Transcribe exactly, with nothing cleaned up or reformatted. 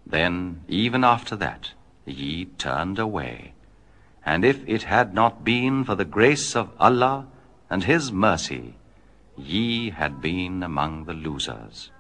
Then, even after that, ye turned away. And if it had not been for the grace of Allah and His mercy, ye had been among the losers.